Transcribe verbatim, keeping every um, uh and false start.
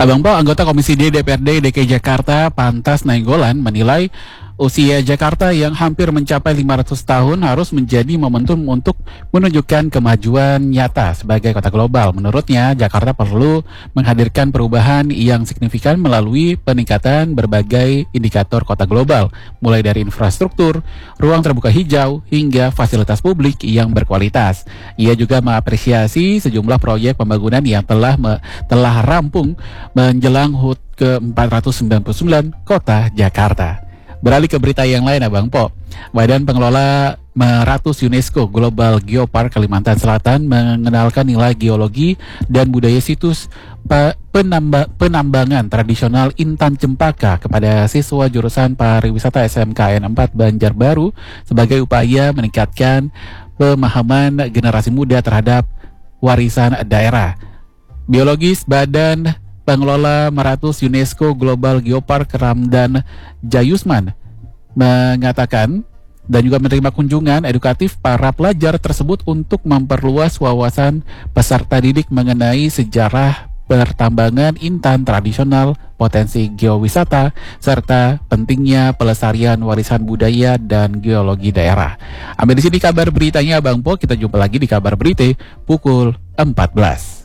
Abang Po, anggota Komisi D D P R D D K I Jakarta, Pantas Nainggolan, menilai usia Jakarta yang hampir mencapai lima ratus tahun harus menjadi momentum untuk menunjukkan kemajuan nyata sebagai kota global. Menurutnya, Jakarta perlu menghadirkan perubahan yang signifikan melalui peningkatan berbagai indikator kota global, mulai dari infrastruktur, ruang terbuka hijau, hingga fasilitas publik yang berkualitas. Ia juga mengapresiasi sejumlah proyek pembangunan yang telah me, telah rampung menjelang H U T ke empat ratus sembilan puluh sembilan Kota Jakarta. Beralih ke berita yang lain, Abang Po. Badan Pengelola Meratus UNESCO Global Geopark Kalimantan Selatan mengenalkan nilai geologi dan budaya situs penamba, penambangan tradisional Intan Cempaka kepada siswa jurusan pariwisata S M K N empat Banjarbaru sebagai upaya meningkatkan pemahaman generasi muda terhadap warisan daerah. Biologis Badan Pengelola Meratus UNESCO Global Geopark Ramdan Jayusman mengatakan dan juga menerima kunjungan edukatif para pelajar tersebut untuk memperluas wawasan peserta didik mengenai sejarah pertambangan intan tradisional, potensi geowisata, serta pentingnya pelestarian warisan budaya dan geologi daerah. Sampai di sini kabar beritanya, Bang Po. Kita jumpa lagi di kabar berita pukul empat belas.